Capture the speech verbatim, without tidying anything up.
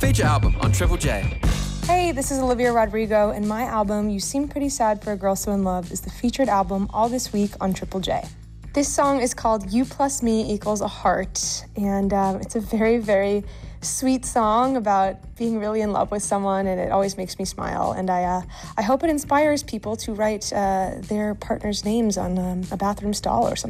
feature album on Triple J. Hey, this is Olivia Rodrigo, and my album, You Seem Pretty Sad for a Girl So In Love, is the featured album all this week on Triple J. This song is called You Plus Me Equals a Heart, and um, it's a very, very sweet song about being really in love with someone, and it always makes me smile. And I uh, I hope it inspires people to write uh, their partner's names on um, a bathroom stall or something.